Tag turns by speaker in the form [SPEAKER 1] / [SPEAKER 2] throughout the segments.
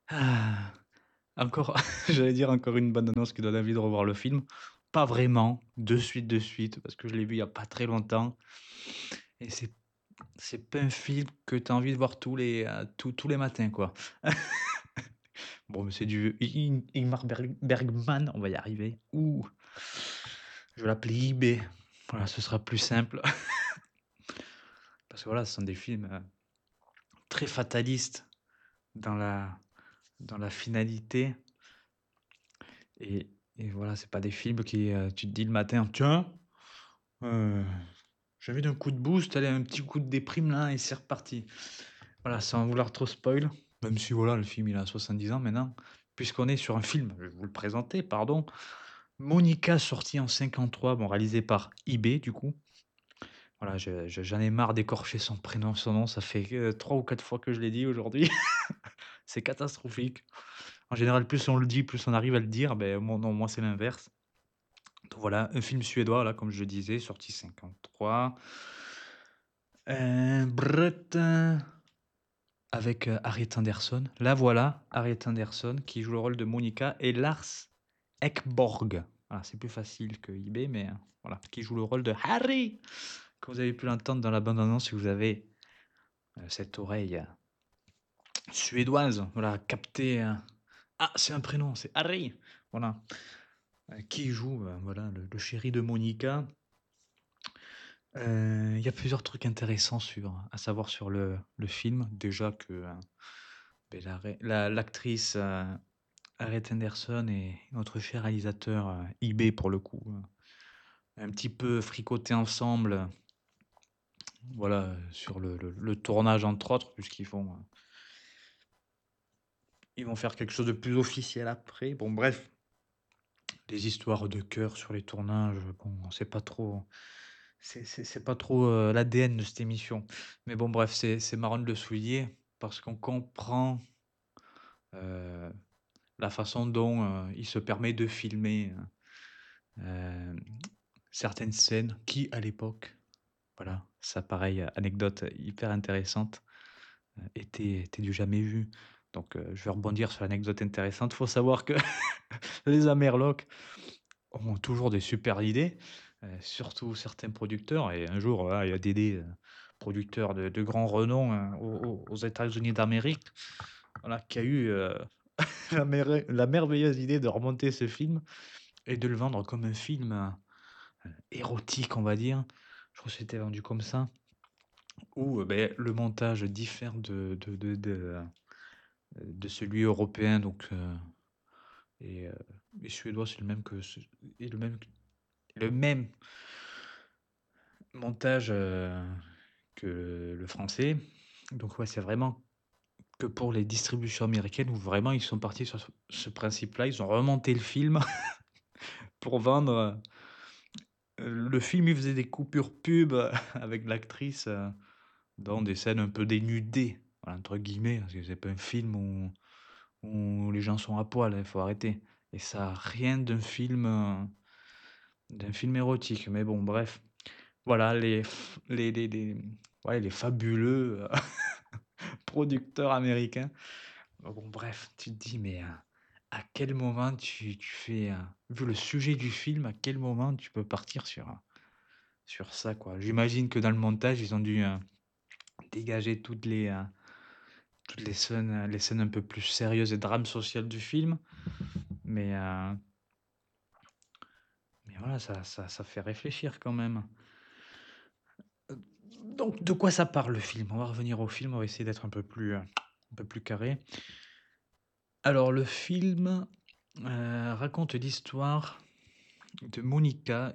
[SPEAKER 1] Ah, encore j'allais dire encore une bande annonce qui donne envie de revoir le film. Pas vraiment, de suite, parce que je l'ai vu il y a pas très longtemps et c'est pas un film que tu as envie de voir tous les matins, quoi. Bon, mais c'est du Ingmar Bergman, on va y arriver. Ouh, je vais l'appeler IB. Voilà, ce sera plus simple. Parce que voilà, ce sont des films, très fatalistes dans la finalité et voilà, c'est pas des films qui, tu te dis le matin: «Tiens, heu, j'ai envie d'un coup de boost, allez, un petit coup de déprime là et c'est reparti». Voilà, sans vouloir trop spoil, même si voilà, le film il a 70 ans maintenant, puisqu'on est sur un film, je vais vous le présenter, pardon. Monica, sorti en 53, bon réalisé par IB du coup. Voilà, j'en ai marre d'écorcher son prénom, son nom, ça fait, 3 ou 4 fois que je l'ai dit aujourd'hui. C'est catastrophique. En général, plus on le dit, plus on arrive à le dire, ben moi non, moi c'est l'inverse. Donc voilà, un film suédois là, comme je le disais, sorti 53. Brut, avec, Harriet Anderson. Là voilà, Harriet Anderson qui joue le rôle de Monica et Lars Ekborg. Voilà, c'est plus facile que IB, mais, voilà, qui joue le rôle de Harry. Comme vous avez pu l'entendre dans la bande annonce, si vous avez, cette oreille, suédoise, voilà, capté, «Ah, c'est un prénom, c'est Harry!» Voilà, qui joue, voilà, le chéri de Monica. Il y a plusieurs trucs intéressants à savoir sur le film. Déjà que, beh, l'actrice, Harriet Anderson et notre cher réalisateur, IB pour le coup, un petit peu fricoté ensemble, voilà, sur le tournage entre autres, puisqu'ils vont faire quelque chose de plus officiel après. Bon bref, les histoires de cœur sur les tournages, bon, c'est pas trop, l'ADN de cette émission. Mais bon bref, c'est marrant de le souligner parce qu'on comprend, heu, la façon dont, il se permet de filmer, certaines scènes qui, à l'époque, voilà, ça pareil, anecdote hyper intéressante, était du jamais vu. Donc, je vais rebondir sur l'anecdote intéressante. Faut savoir que les Amerlocs ont toujours des super idées, surtout certains producteurs et un jour, voilà, il y a Dédé, producteur de grand renom, aux États-Unis d'Amérique, voilà, qui a eu, la merveilleuse idée de remonter ce film et de le vendre comme un film, érotique, on va dire. Je crois que c'était vendu comme ça, où, beh, le montage diffère de celui européen donc et et suédois, c'est le même que ce et le même montage, que le français. Donc ouais, c'est vraiment que pour les distributions américaines où vraiment ils sont partis sur ce principe-là. Ils ont remonté le film pour vendre, le film, il faisait des coupures pub, avec l'actrice, dans des scènes un peu «dénudées», voilà, entre guillemets, parce que c'est pas un film où les gens sont à poil, il faut arrêter et ça a rien d'un film érotique, mais bon bref. Voilà les fabuleux, producteurs américains. Bon bref, tu te dis: «Mais, à quel moment tu fais, vu le sujet du film, à quel moment tu peux partir sur ça, quoi?» J'imagine que dans le montage, ils ont dû, dégager toutes les scènes un peu plus sérieuses et drame social du film, mais, voilà, ça fait réfléchir quand même. Donc de quoi ça parle le film? On va revenir au film, on va essayer d'être un peu plus carré. Alors le film, raconte l'histoire de Monica,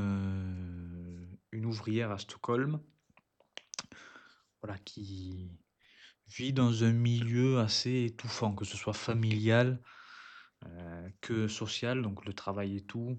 [SPEAKER 1] une ouvrière à Stockholm, voilà, qui vit dans un milieu assez étouffant, que ce soit familial, que social, donc le travail et tout,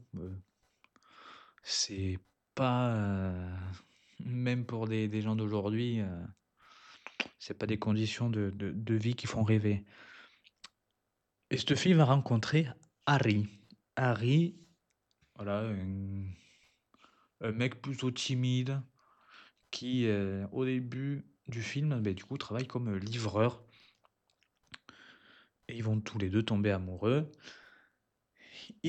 [SPEAKER 1] c'est pas, même pour des gens d'aujourd'hui, c'est pas des conditions de vie qui font rêver. Et cette fille va rencontrer Harry. Harry, voilà, un mec plutôt timide qui, au début du film, beh, du coup, travaille comme, livreur et ils vont tous les 2 tomber amoureux